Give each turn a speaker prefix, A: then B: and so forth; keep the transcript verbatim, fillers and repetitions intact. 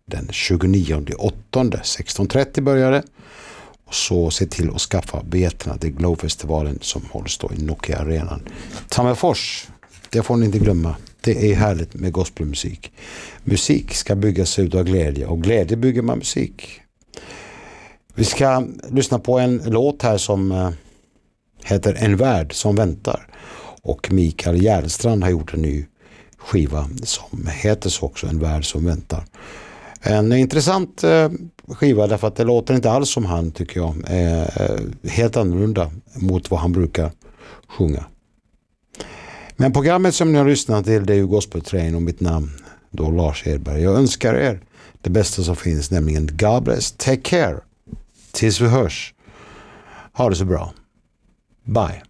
A: den tjugonionde åttonde sexton trettio började. Och så se till att skaffa biljetterna till Glowfestivalen som hålls då i Nokia-arenan. Tammerfors, det får ni inte glömma. Det är härligt med gospelmusik. Musik ska byggas ut av glädje och glädje bygger man musik. Vi ska lyssna på en låt här som heter En värld som väntar. Och Mikael Järnstrand har gjort en ny skiva som heter så också, En värld som väntar. En intressant skiva därför att det låter inte alls som han, tycker jag. Är helt annorlunda mot vad han brukar sjunga. Men programmet som ni har lyssnat till, det är ju Gospel Train och mitt namn då Lars Edberg. Jag önskar er det bästa som finns, nämligen God bless, take care. Tills vi hörs. Ha det så bra. Bye.